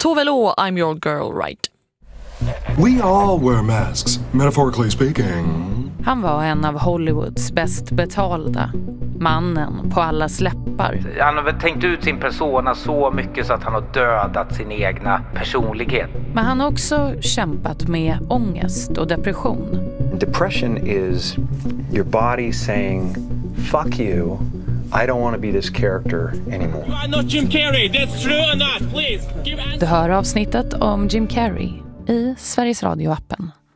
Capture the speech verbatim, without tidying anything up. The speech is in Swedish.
Tovelo, I'm your girl, right? We all wear masks, metaphorically speaking. Han var en av Hollywoods bäst betalda. Mannen på allas läppar. Han har väl tänkt ut sin persona så mycket så att han har dödat sin egna personlighet. Men han har också kämpat med ångest och depression. Depression is your body saying, fuck you, I don't want to be this character anymore. You are not Jim Carrey, that's true or not, please. Give Du hör avsnittet om Jim Carrey i Sveriges Radio-appen.